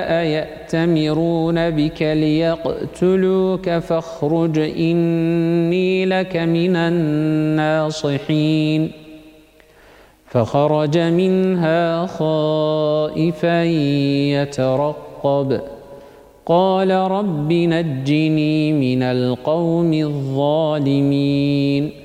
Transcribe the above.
يأتمرون بك ليقتلوك فاخرج إني لك من الناصحين فخرج منها خائفا يترقب قال رب نجني من القوم الظالمين